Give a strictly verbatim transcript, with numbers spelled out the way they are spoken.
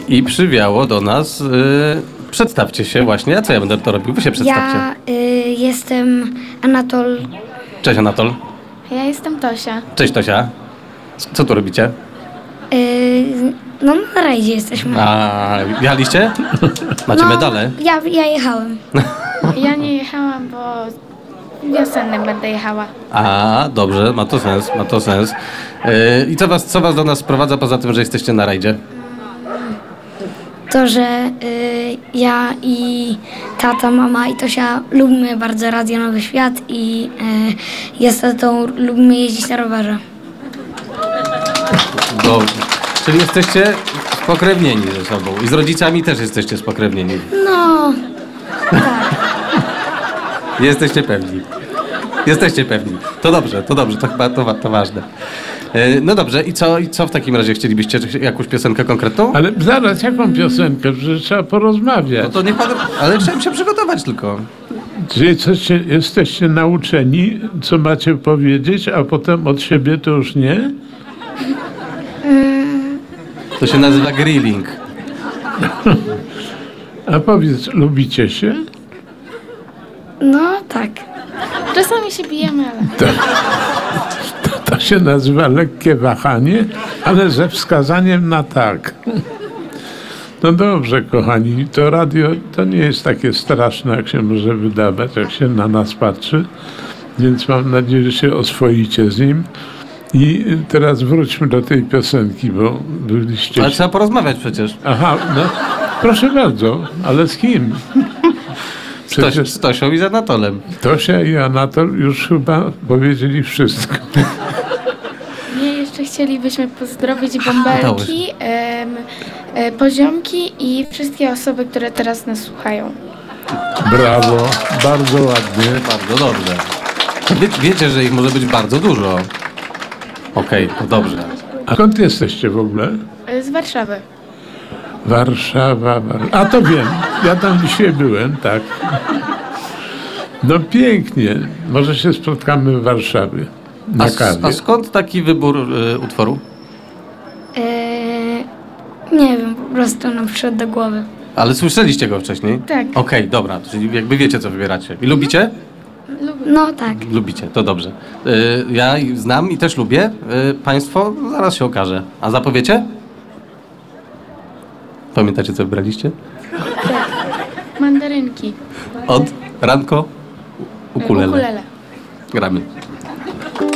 I przywiało do nas... Yy, przedstawcie się właśnie. A co ja będę to robił? Wy się przedstawcie. Ja y, jestem Anatol. Cześć Anatol. Ja jestem Tosia. Cześć Tosia. Co tu robicie? Y, no na rajdzie jesteśmy. A jechaliście? Macie no, medale? Ja, ja jechałem. Ja nie jechałam, bo wiosennym będę jechała. A, dobrze, ma to sens, ma to sens. Yy, I co was, co was do nas sprowadza poza tym, że jesteście na rajdzie? To, że y, ja i tata, mama i Tosia lubimy bardzo Radio Nowy Świat i y, ja z tatą lubimy jeździć na rowerze. Dobrze. Czyli jesteście spokrewnieni ze sobą. I z rodzicami też jesteście spokrewnieni. No, Jesteście pewni. Jesteście pewni. To dobrze, to dobrze, to chyba to, wa- to ważne. Yy, no dobrze, i co, i co w takim razie chcielibyście? Czy jakąś piosenkę konkretną? Ale zaraz, jaką piosenkę? Przecież trzeba porozmawiać. No to niech pan... Ale chciałem się przygotować tylko. Czy jesteście, jesteście nauczeni, co macie powiedzieć, a potem od siebie to już nie? To się nazywa grilling. A powiedz, lubicie się? no tak. Czasami się bijemy, ale... To, to, to się nazywa lekkie wahanie, ale ze wskazaniem na tak. No dobrze, kochani, to radio to nie jest takie straszne, jak się może wydawać, jak się na nas patrzy, więc mam nadzieję, że się oswoicie z nim. I teraz wróćmy do tej piosenki, bo byliście... Ale trzeba porozmawiać przecież. Aha, no proszę bardzo, ale z kim? Z, Toś, Przecież z Tosią i z Anatolem. Tosia i Anatol już chyba powiedzieli wszystko. Nie, jeszcze chcielibyśmy pozdrowić udało bąbelki, em, e, poziomki i wszystkie osoby, które teraz nas słuchają. Brawo, bardzo ładnie. Bardzo dobrze. Wie, wiecie, że ich może być bardzo dużo. Okej, to dobrze. A skąd jesteście w ogóle? E, Z Warszawy. Warszawa, War... A to wiem, ja tam dzisiaj byłem, tak. No pięknie, może się spotkamy w Warszawie na A, s- kawie. a skąd taki wybór y, utworu? Y, nie wiem, po prostu nam przyszedł do głowy. Ale słyszeliście go wcześniej? Tak. Okej, dobra, czyli jakby wiecie, co wybieracie. I lubicie? No tak. Lubicie, to dobrze. Y, ja znam i też lubię. Y, państwo, zaraz się okaże. A zapowiecie? Pamiętacie, co wybraliście? Mandarynki. Od Ranko ukulele. Ukulele. Gramy.